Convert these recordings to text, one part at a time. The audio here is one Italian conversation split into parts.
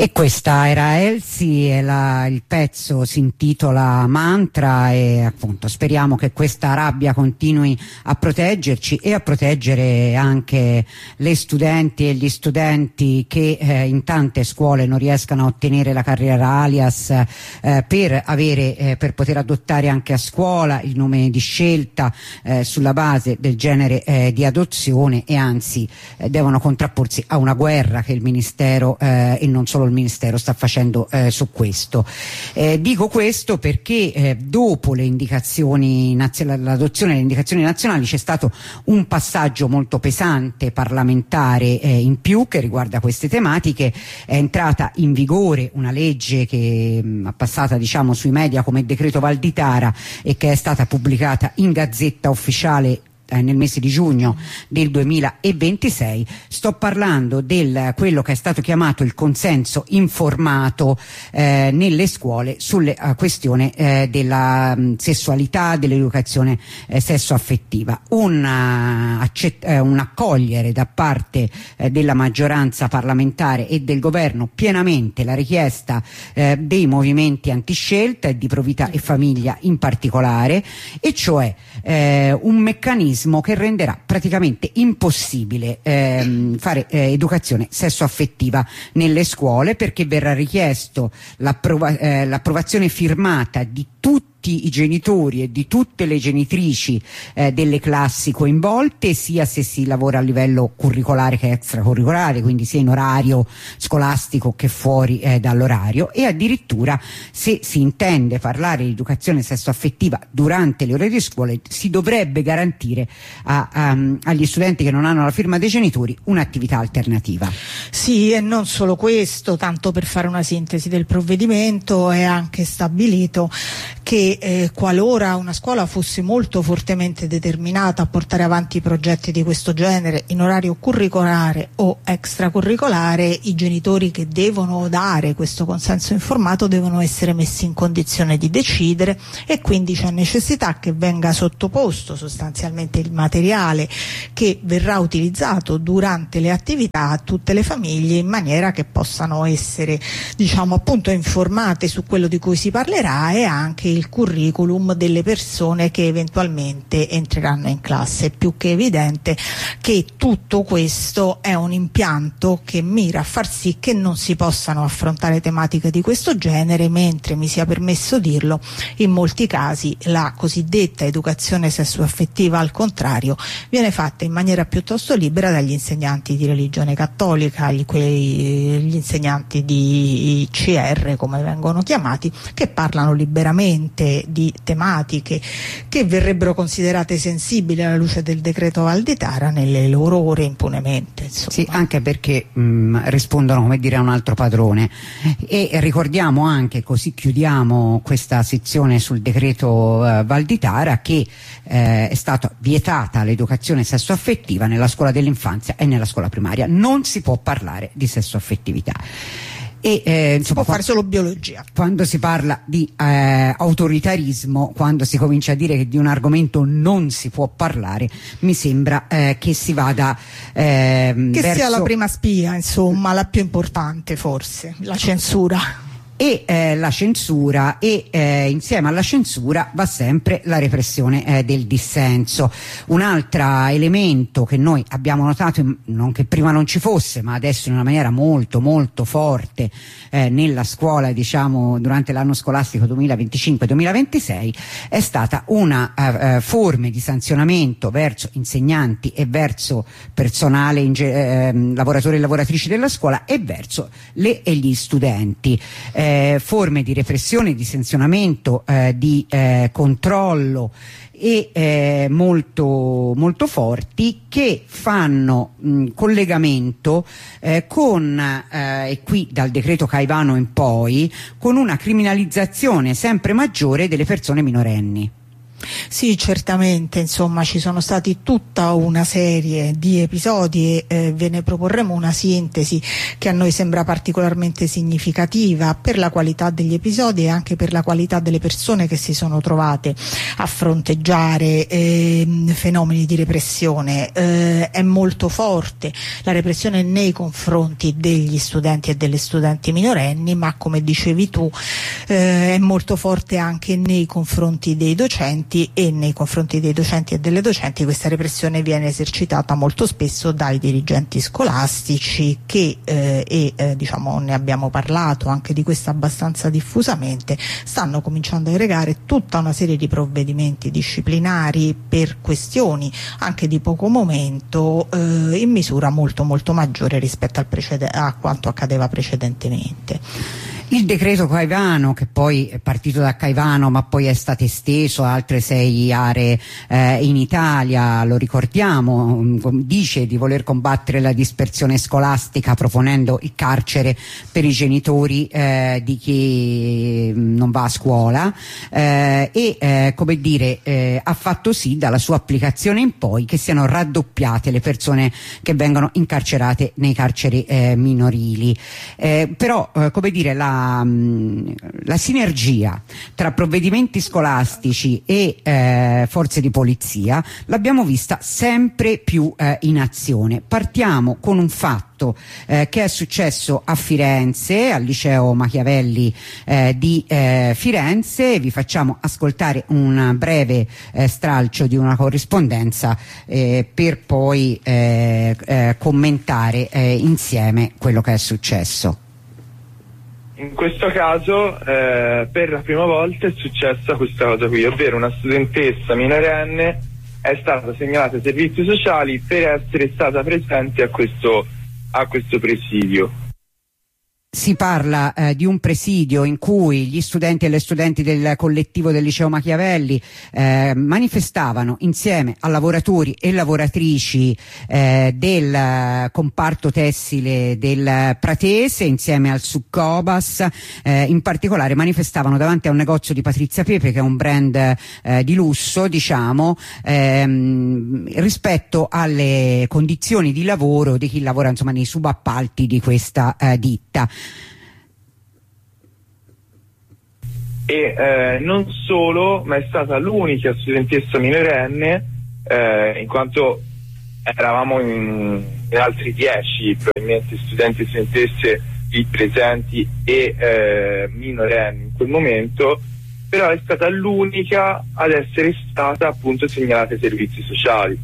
E questa era Elsie e il pezzo si intitola Mantra, e appunto speriamo che questa rabbia continui a proteggerci e a proteggere anche le studenti e gli studenti che in tante scuole non riescano a ottenere la carriera alias per poter adottare anche a scuola il nome di scelta sulla base del genere di adozione, e anzi devono contrapporsi a una guerra che il Ministero e non solo il Ministero sta facendo su questo. Dico questo perché dopo le indicazioni l'adozione delle indicazioni nazionali c'è stato un passaggio molto pesante parlamentare in più che riguarda queste tematiche. È entrata in vigore una legge che è passata sui media come decreto Valditara e che è stata pubblicata in Gazzetta Ufficiale nel mese di giugno del 2026. Sto parlando del quello che è stato chiamato il consenso informato nelle scuole sulle questione della sessualità, dell'educazione sessuaffettiva. Un accogliere da parte della maggioranza parlamentare e del governo pienamente la richiesta dei movimenti antiscelta e di Provita e Famiglia in particolare, e cioè un meccanismo che renderà praticamente impossibile fare educazione sessuaffettiva nelle scuole, perché verrà richiesto l'approvazione firmata di tutti i genitori e di tutte le genitrici delle classi coinvolte, sia se si lavora a livello curricolare che extracurricolare, quindi sia in orario scolastico che fuori dall'orario, e addirittura se si intende parlare di educazione sessuaffettiva durante le ore di scuola si dovrebbe garantire agli studenti che non hanno la firma dei genitori un'attività alternativa. Sì, e non solo questo, tanto per fare una sintesi del provvedimento, è anche stabilito che qualora una scuola fosse molto fortemente determinata a portare avanti progetti di questo genere in orario curricolare o extracurricolare, i genitori che devono dare questo consenso informato devono essere messi in condizione di decidere, e quindi c'è necessità che venga sottoposto sostanzialmente il materiale che verrà utilizzato durante le attività a tutte le famiglie, in maniera che possano essere appunto informate su quello di cui si parlerà e anche il curriculum delle persone che eventualmente entreranno in classe. È più che evidente che tutto questo è un impianto che mira a far sì che non si possano affrontare tematiche di questo genere, mentre, mi sia permesso dirlo, in molti casi la cosiddetta educazione sessuaffettiva, al contrario, viene fatta in maniera piuttosto libera dagli insegnanti di religione cattolica, gli insegnanti di ICR come vengono chiamati, che parlano liberamente di tematiche che verrebbero considerate sensibili alla luce del decreto Valditara nelle loro ore impunemente, insomma. Sì, anche perché rispondono, come dire, a un altro padrone. E ricordiamo anche, così chiudiamo questa sezione sul decreto Valditara, che è stata vietata l'educazione sessuaffettiva nella scuola dell'infanzia e nella scuola primaria. Non si può parlare di sessuaffettività. E si può fare solo biologia. Quando si parla di autoritarismo, quando si comincia a dire che di un argomento non si può parlare, mi sembra che si vada che sia la prima spia, insomma, la più importante forse, la censura. E la censura, e insieme alla censura va sempre la repressione del dissenso. Un altro elemento che noi abbiamo notato, non che prima non ci fosse, ma adesso in una maniera molto molto forte nella scuola, durante l'anno scolastico 2025-2026, è stata una forma di sanzionamento verso insegnanti e verso personale, lavoratori e lavoratrici della scuola, e verso e gli studenti. Forme di repressione, di sanzionamento, di controllo e molto molto forti, che fanno collegamento con e qui dal decreto Caivano in poi, con una criminalizzazione sempre maggiore delle persone minorenni. Sì, certamente, insomma, ci sono stati tutta una serie di episodi e ve ne proporremo una sintesi che a noi sembra particolarmente significativa per la qualità degli episodi e anche per la qualità delle persone che si sono trovate a fronteggiare fenomeni di repressione. È molto forte la repressione nei confronti degli studenti e delle studenti minorenni, ma come dicevi tu è molto forte anche nei confronti dei docenti, e nei confronti dei docenti e delle docenti questa repressione viene esercitata molto spesso dai dirigenti scolastici che diciamo, ne abbiamo parlato anche di questo abbastanza diffusamente, stanno cominciando a erogare tutta una serie di provvedimenti disciplinari per questioni anche di poco momento in misura molto maggiore rispetto a quanto accadeva precedentemente. Il decreto Caivano, che poi è partito da Caivano ma poi è stato esteso a altre 6 aree in Italia, lo ricordiamo, dice di voler combattere la dispersione scolastica proponendo il carcere per i genitori di chi non va a scuola come dire ha fatto sì dalla sua applicazione in poi che siano raddoppiate le persone che vengono incarcerate nei carceri minorili, però come dire la sinergia tra provvedimenti scolastici e forze di polizia l'abbiamo vista sempre più in azione. Partiamo con un fatto che è successo a Firenze, al liceo Machiavelli di Firenze. Vi facciamo ascoltare un breve stralcio di una corrispondenza per poi commentare insieme quello che è successo. In questo caso per la prima volta è successa questa cosa qui, ovvero una studentessa minorenne è stata segnalata ai servizi sociali per essere stata presente a questo presidio. Si parla di un presidio in cui gli studenti e le studenti del collettivo del liceo Machiavelli manifestavano insieme a lavoratori e lavoratrici del comparto tessile del Pratese, insieme al Succobas, in particolare manifestavano davanti a un negozio di Patrizia Pepe, che è un brand di lusso, diciamo, rispetto alle condizioni di lavoro di chi lavora insomma nei subappalti di questa ditta. E non solo, ma è stata l'unica studentessa minorenne, in quanto eravamo in altri 10 probabilmente studenti e studentesse lì presenti e minorenni in quel momento, però è stata l'unica ad essere stata appunto segnalata ai servizi sociali.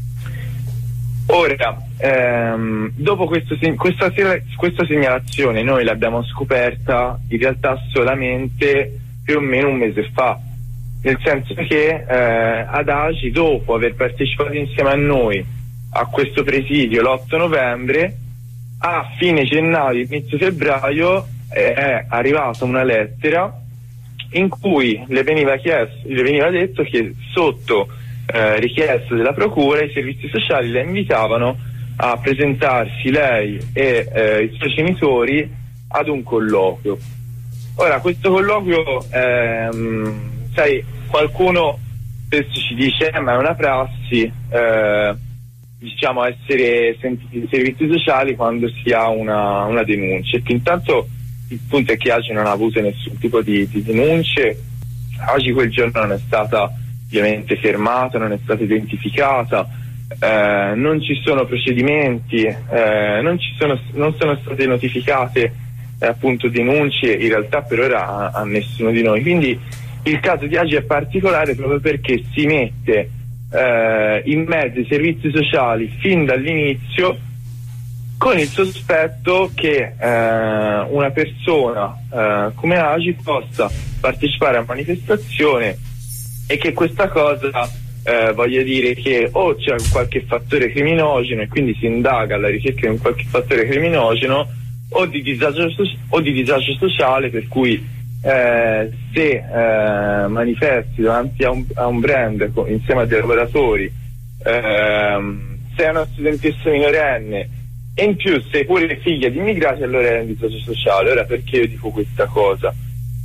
Ora, dopo questa segnalazione noi l'abbiamo scoperta in realtà solamente più o meno un mese fa, nel senso che ad Agi, dopo aver partecipato insieme a noi a questo presidio l'8 novembre, a fine gennaio, inizio febbraio è arrivata una lettera in cui le veniva detto che sotto richiesta della procura i servizi sociali la invitavano a presentarsi lei e i suoi genitori ad un colloquio. Ora, questo colloquio sai, qualcuno spesso ci dice ma è una prassi diciamo essere sentiti i servizi sociali quando si ha una denuncia, e intanto il punto è che Agi non ha avuto nessun tipo di denunce. Agi quel giorno non è stata ovviamente fermata, non è stata identificata, non ci sono procedimenti, non sono state notificate appunto denunce in realtà per ora a nessuno di noi. Quindi il caso di Agi è particolare proprio perché si mette in mezzo i servizi sociali fin dall'inizio, con il sospetto che una persona come Agi possa partecipare a manifestazione e che questa cosa voglia dire che o c'è qualche fattore criminogeno e quindi si indaga alla ricerca di un qualche fattore criminogeno o di disagio sociale, per cui se manifesti davanti a un brand insieme a dei lavoratori, sei una studentessa minorenne e in più sei pure figlia di immigrati, allora è un disagio sociale. Ora, perché io dico questa cosa?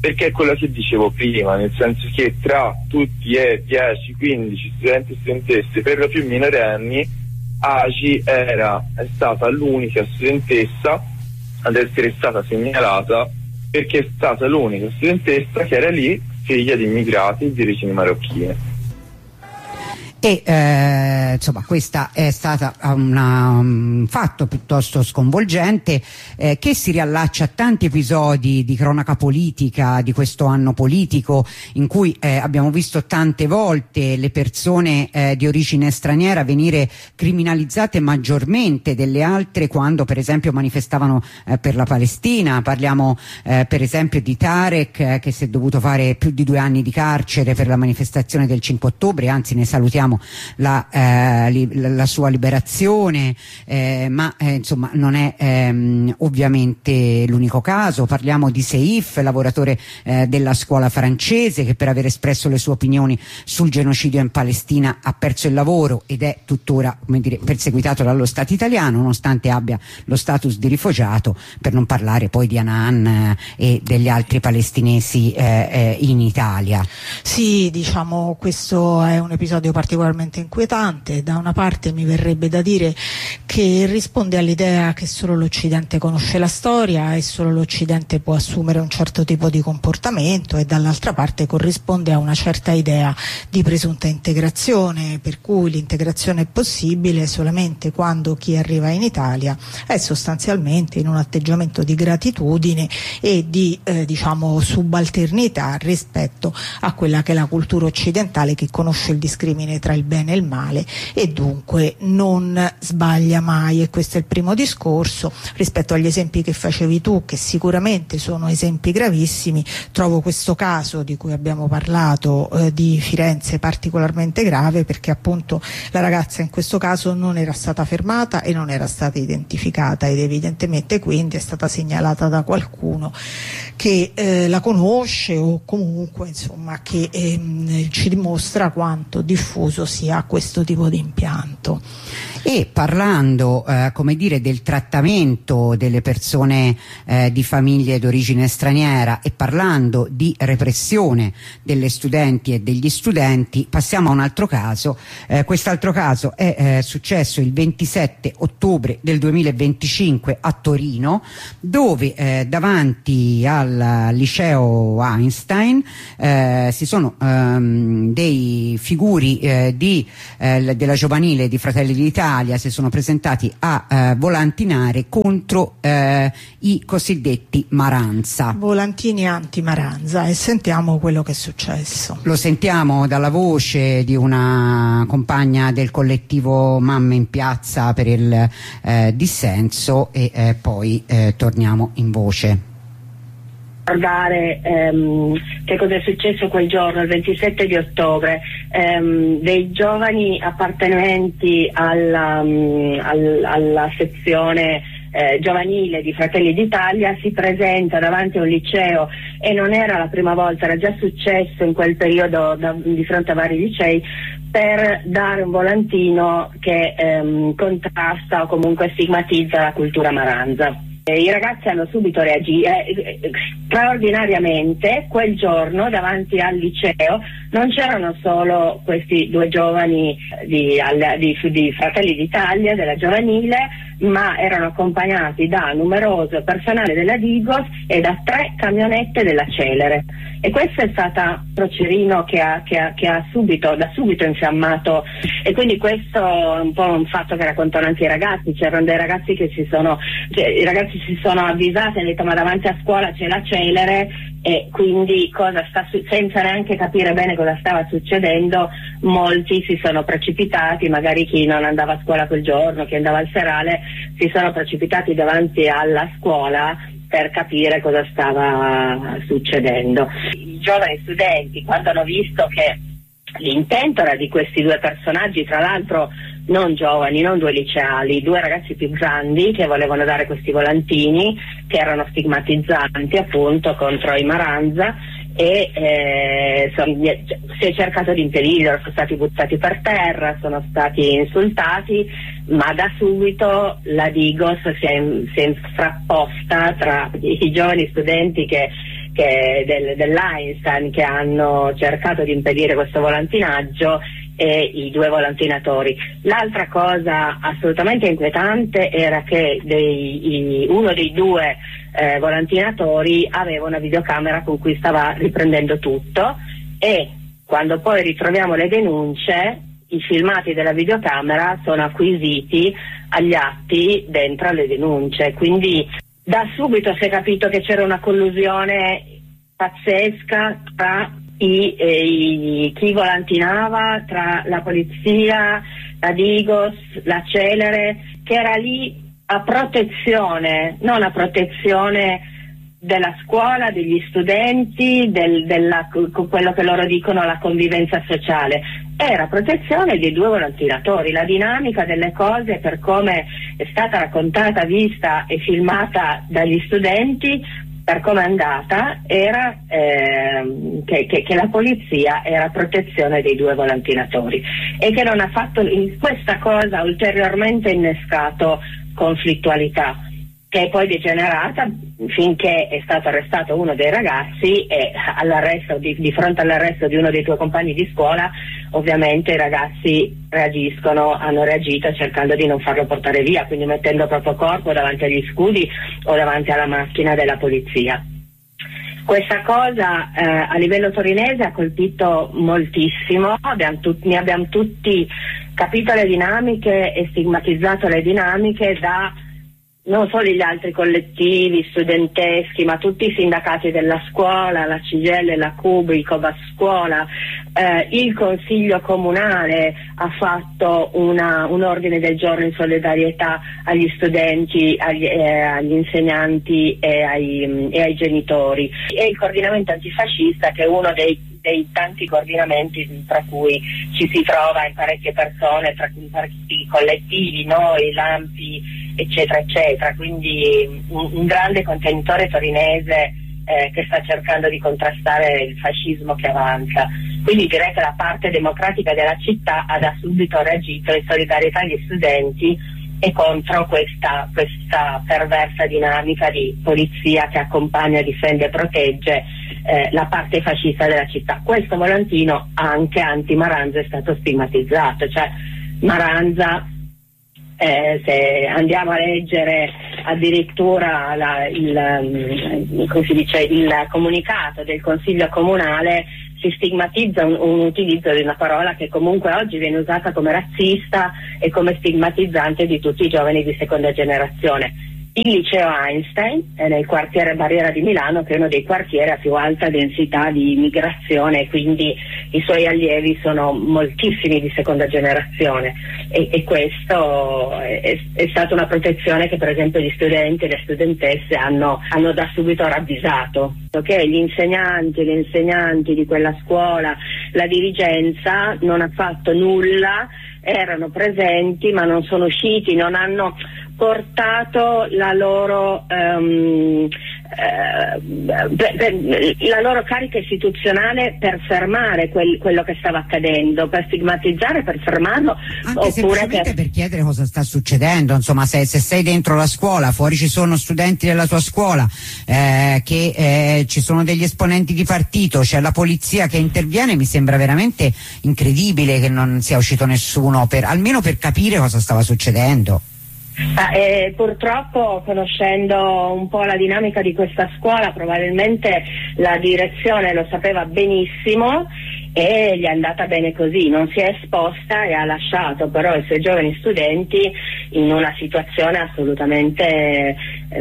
perché è quello che dicevo prima, nel senso che tra tutti e 10-15 studenti e studentesse, per lo più minorenni, Aci è stata l'unica studentessa ad essere stata segnalata, perché è stata l'unica studentessa che era lì figlia di immigrati di origini marocchine. E insomma, questa è stata un fatto piuttosto sconvolgente, che si riallaccia a tanti episodi di cronaca politica di questo anno politico, in cui abbiamo visto tante volte le persone di origine straniera venire criminalizzate maggiormente delle altre quando per esempio manifestavano per la Palestina. Parliamo per esempio di Tarek, che si è dovuto fare più di 2 anni di carcere per la manifestazione del 5 ottobre, anzi ne salutiamo la sua liberazione, ma insomma non è ovviamente l'unico caso. Parliamo di Seif, lavoratore della scuola francese, che per aver espresso le sue opinioni sul genocidio in Palestina ha perso il lavoro ed è tuttora, come dire, perseguitato dallo Stato italiano, nonostante abbia lo status di rifugiato, per non parlare poi di Hanan e degli altri palestinesi in Italia. Sì, diciamo, questo è un episodio particolarmente inquietante. Da una parte mi verrebbe da dire che risponde all'idea che solo l'Occidente conosce la storia e solo l'Occidente può assumere un certo tipo di comportamento, e dall'altra parte corrisponde a una certa idea di presunta integrazione, per cui l'integrazione è possibile solamente quando chi arriva in Italia è sostanzialmente in un atteggiamento di gratitudine e di diciamo subalternità rispetto a quella che è la cultura occidentale, che conosce il discrimine tra il bene e il male e dunque non sbaglia mai. E questo è il primo discorso. Rispetto agli esempi che facevi tu, che sicuramente sono esempi gravissimi, trovo questo caso di cui abbiamo parlato di Firenze particolarmente grave, perché appunto la ragazza in questo caso non era stata fermata e non era stata identificata, ed evidentemente quindi è stata segnalata da qualcuno che la conosce, o comunque insomma che ci dimostra quanto diffuso sia questo tipo di impianto. E parlando come dire del trattamento delle persone di famiglie d'origine straniera, e parlando di repressione delle studenti e degli studenti, passiamo a un altro caso. Quest'altro caso è successo il 27 ottobre del 2025 a Torino, dove davanti al liceo Einstein si sono dei figuri della giovanile di Fratelli d'Italia si sono presentati a volantinare contro i cosiddetti Maranza. Volantini anti-Maranza, e sentiamo quello che è successo. Lo sentiamo dalla voce di una compagna del collettivo Mamme in Piazza per il dissenso, e poi torniamo in voce. Ricordare che cosa è successo quel giorno, il 27 di ottobre. Dei giovani appartenenti alla sezione giovanile di Fratelli d'Italia si presenta davanti a un liceo, e non era la prima volta, era già successo in quel periodo di fronte a vari licei, per dare un volantino che contrasta o comunque stigmatizza la cultura Maranza. I ragazzi hanno subito reagito straordinariamente. Quel giorno davanti al liceo non c'erano solo questi 2 giovani di Fratelli d'Italia, della giovanile, ma erano accompagnati da numeroso personale della Digos e da 3 camionette della Celere. E questo è stato Procerino che ha da subito infiammato, e quindi questo è un po' un fatto che raccontano anche i ragazzi. C'erano dei ragazzi che i ragazzi si sono avvisati e hanno detto: ma davanti a scuola c'è la Celere, e quindi senza neanche capire bene cosa stava succedendo, molti si sono precipitati, magari chi non andava a scuola quel giorno, chi andava al serale, si sono precipitati davanti alla scuola per capire cosa stava succedendo. I giovani studenti, quando hanno visto che l'intento era di questi 2 personaggi, tra l'altro non giovani, non 2 liceali, 2 ragazzi più grandi che volevano dare questi volantini che erano stigmatizzanti appunto contro i Maranza, e si è cercato di impedirlo, sono stati buttati per terra, sono stati insultati, ma da subito la Digos si è frapposta tra i giovani studenti dell'Einstein che hanno cercato di impedire questo volantinaggio e i due volantinatori. L'altra cosa assolutamente inquietante era che uno dei due volantinatori aveva una videocamera con cui stava riprendendo tutto, e quando poi ritroviamo le denunce, i filmati della videocamera sono acquisiti agli atti dentro alle denunce, quindi da subito si è capito che c'era una collusione pazzesca tra chi volantinava, tra la polizia, la Digos, la Celere, che era lì a protezione, non a protezione della scuola, degli studenti, quello che loro dicono la convivenza sociale, era protezione dei due volantinatori. La dinamica delle cose, per come è stata raccontata, vista e filmata dagli studenti, per come è andata, era che la polizia era protezione dei due volantinatori, e che non ha fatto, questa cosa ulteriormente innescato conflittualità, che è poi degenerata finché è stato arrestato uno dei ragazzi, e di fronte all'arresto di uno dei tuoi compagni di scuola ovviamente i ragazzi hanno reagito cercando di non farlo portare via, quindi mettendo il proprio corpo davanti agli scudi o davanti alla macchina della polizia. Questa cosa a livello torinese ha colpito moltissimo, ne abbiamo tutti capito le dinamiche e stigmatizzato le dinamiche, da non solo gli altri collettivi studenteschi, ma tutti i sindacati della scuola, la CGIL, la CUB, il Cobas Scuola, il Consiglio Comunale ha fatto un ordine del giorno in solidarietà agli studenti, agli insegnanti e ai genitori, e il coordinamento antifascista, che è uno dei tanti coordinamenti tra cui ci si trova in parecchie persone, tra cui parecchi collettivi, noi, l'AMPI, eccetera eccetera, quindi un grande contenitore torinese che sta cercando di contrastare il fascismo che avanza. Quindi direi che la parte democratica della città ha da subito reagito in solidarietà agli studenti e contro questa perversa dinamica di polizia che accompagna, difende e protegge la parte fascista della città. Questo volantino anche anti-Maranza è stato stigmatizzato, cioè Maranza, se andiamo a leggere addirittura il comunicato del Consiglio Comunale, si stigmatizza un utilizzo di una parola che comunque oggi viene usata come razzista e come stigmatizzante di tutti i giovani di seconda generazione. Il liceo Einstein è nel quartiere Barriera di Milano, che è uno dei quartieri a più alta densità di immigrazione, quindi i suoi allievi sono moltissimi di seconda generazione, e questo è stata una protezione che per esempio gli studenti e le studentesse hanno da subito ravvisato. Che gli insegnanti e le insegnanti di quella scuola, la dirigenza non ha fatto nulla, erano presenti ma non sono usciti, non hanno portato la loro carica istituzionale per fermare quello che stava accadendo, per stigmatizzare, per fermarlo, anche semplicemente per chiedere cosa sta succedendo. Insomma, se sei dentro la scuola, fuori ci sono studenti della tua scuola, che ci sono degli esponenti di partito, c'è la polizia che interviene, mi sembra veramente incredibile che non sia uscito nessuno almeno per capire cosa stava succedendo. Purtroppo, conoscendo un po' la dinamica di questa scuola, probabilmente la direzione lo sapeva benissimo e gli è andata bene così, non si è esposta e ha lasciato però i suoi giovani studenti in una situazione assolutamente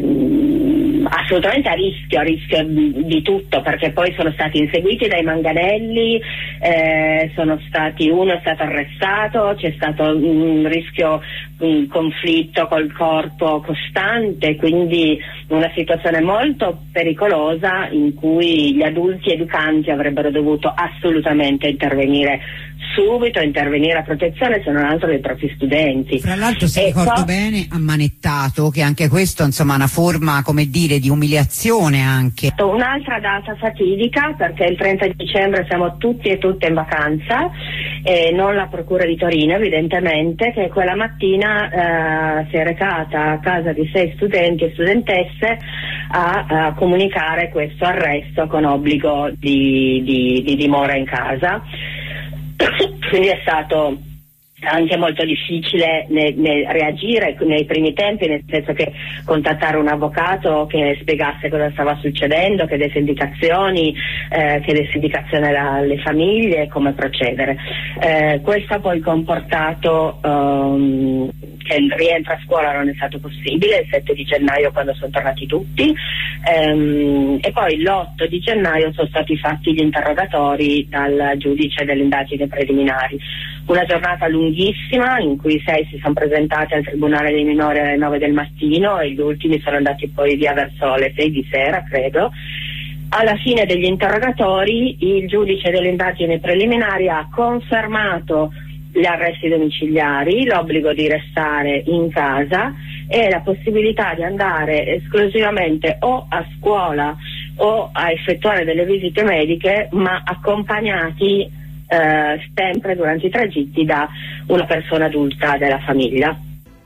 a rischio di tutto, perché poi sono stati inseguiti dai manganelli, uno è stato arrestato, c'è stato un rischio, un conflitto col corpo costante, quindi una situazione molto pericolosa in cui gli adulti educanti avrebbero dovuto assolutamente intervenire subito, intervenire a protezione, se non altro dei propri studenti. Fra l'altro, se ricordo bene, ammanettato, che anche questo insomma insomma una forma, come dire, di umiliazione anche. Un'altra data fatidica, perché il 30 dicembre siamo tutti e tutte in vacanza, non la Procura di Torino evidentemente, che quella mattina si è recata a casa di 6 studenti e studentesse a comunicare questo arresto con obbligo di dimora in casa. Quindi è stato anche molto difficile reagire nei primi tempi, nel senso che contattare un avvocato che spiegasse cosa stava succedendo, che desse indicazioni alle famiglie, come procedere. Questo ha poi comportato che il rientro a scuola non è stato possibile il 7 di gennaio, quando sono tornati tutti, e poi l'8 di gennaio sono stati fatti gli interrogatori dal giudice delle indagini preliminari. Una giornata lunghissima in cui 6 si sono presentati al Tribunale dei minori alle 9 del mattino e gli ultimi sono andati poi via verso le 6 di sera, credo. Alla fine degli interrogatori il giudice delle indagini preliminari ha confermato gli arresti domiciliari, l'obbligo di restare in casa e la possibilità di andare esclusivamente o a scuola o a effettuare delle visite mediche, ma accompagnati sempre durante i tragitti da una persona adulta della famiglia.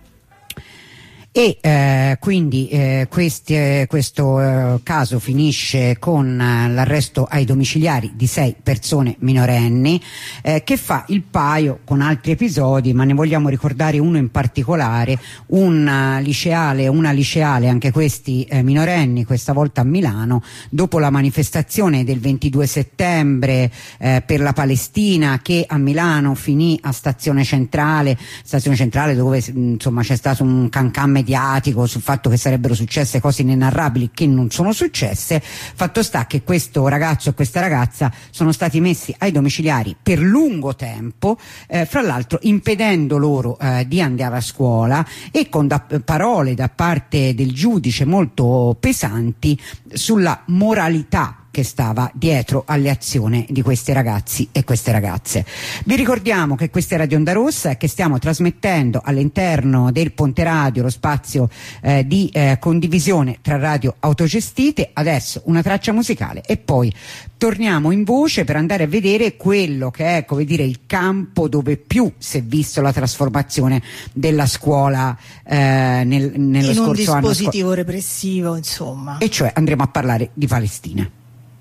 E quindi questo caso finisce con l'arresto ai domiciliari di 6 persone minorenni, che fa il paio con altri episodi, ma ne vogliamo ricordare uno in particolare, una liceale, anche questi minorenni, questa volta a Milano, dopo la manifestazione del 22 settembre per la Palestina, che a Milano finì a Stazione Centrale dove insomma c'è stato un cancan mediatico sul fatto che sarebbero successe cose inenarrabili che non sono successe. Fatto sta che questo ragazzo e questa ragazza sono stati messi ai domiciliari per lungo tempo, fra l'altro impedendo loro di andare a scuola, e con parole da parte del giudice molto pesanti sulla moralità che stava dietro alle azioni di questi ragazzi e queste ragazze. Vi ricordiamo che questa è Radio Onda Rossa e che stiamo trasmettendo all'interno del Ponte Radio, lo spazio di condivisione tra radio autogestite. Adesso una traccia musicale e poi torniamo in voce per andare a vedere quello che è, come dire, il campo dove più si è visto la trasformazione della scuola nello scorso anno. In un dispositivo repressivo, insomma. E cioè andremo a parlare di Palestina.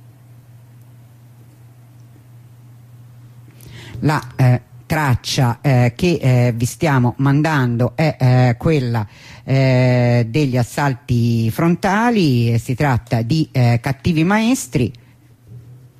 La traccia che vi stiamo mandando è quella degli assalti frontali, si tratta di Cattivi Maestri.